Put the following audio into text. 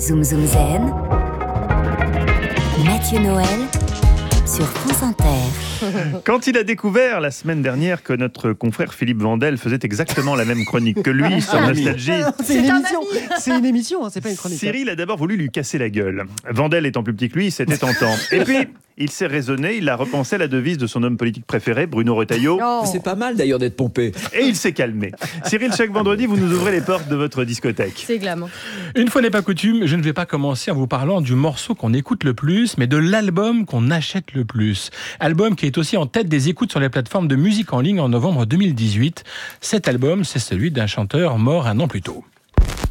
Zoom Zoom Zen, Mathieu Noël sur France Inter. Quand il a découvert la semaine dernière que notre confrère Philippe Vandel faisait exactement la même chronique que lui sur Nostalgie, C'est une émission, c'est pas une chronique. Cyril a d'abord voulu lui casser la gueule. Vandel étant plus petit que lui, c'était tentant. Et puis, il s'est raisonné, il a repensé à la devise de son homme politique préféré, Bruno Retailleau. C'est pas mal d'ailleurs d'être pompé. Et il s'est calmé. Cyril, chaque vendredi, vous nous ouvrez les portes de votre discothèque. C'est glam. Une fois n'est pas coutume, je ne vais pas commencer en vous parlant du morceau qu'on écoute le plus, mais de l'album qu'on achète le plus. Album qui est aussi en tête des écoutes sur les plateformes de musique en ligne en novembre 2018. Cet album, c'est celui d'un chanteur mort un an plus tôt.